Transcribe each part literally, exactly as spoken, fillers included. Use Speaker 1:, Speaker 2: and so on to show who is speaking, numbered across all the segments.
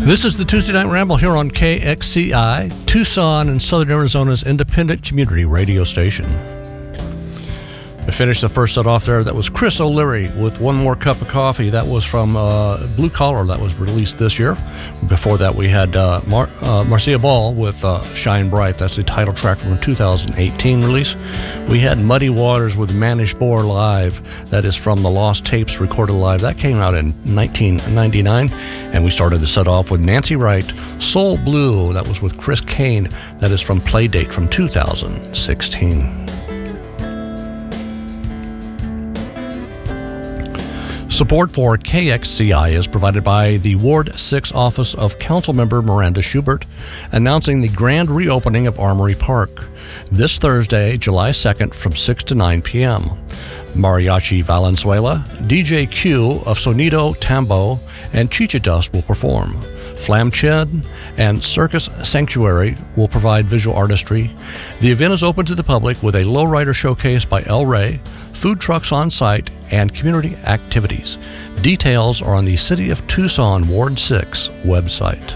Speaker 1: This is the Tuesday Night Ramble here on K X C I, Tucson and Southern Arizona's independent community radio station. I finished the first set off there. That was Chris O'Leary with One More Cup of Coffee. That was from uh, Blue Collar. That was released this year. Before that, we had uh, Mar- uh, Marcia Ball with uh, Shine Bright. That's the title track from a two thousand eighteen release. We had Muddy Waters with Manish Bohr Live. That is from the Lost Tapes recorded live. That came out in nineteen ninety-nine. And we started the set off with Nancy Wright, Soul Blue. That was with Chris Kane. That is from Playdate from two thousand sixteen. Support for K X C I is provided by the Ward six office of Councilmember Miranda Schubert, announcing the grand reopening of Armory Park this Thursday, July second from six to nine p.m. Mariachi Valenzuela, D J Q of Sonido Tambo, and Chicha Dust will perform. Flam Chin and Circus Sanctuary will provide visual artistry. The event is open to the public with a lowrider showcase by El Rey, food trucks on site, and community activities. Details are on the City of Tucson Ward six website.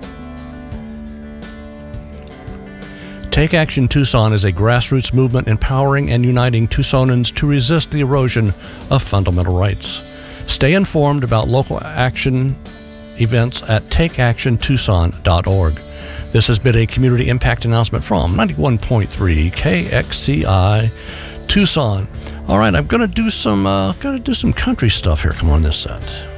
Speaker 1: Take Action Tucson is a grassroots movement empowering and uniting Tucsonans to resist the erosion of fundamental rights. Stay informed about local action events at take action tucson dot org. This has been a community impact announcement from ninety-one point three K X C I Tucson. All right, I'm gonna do some uh, gonna do some country stuff here. Come on, this set.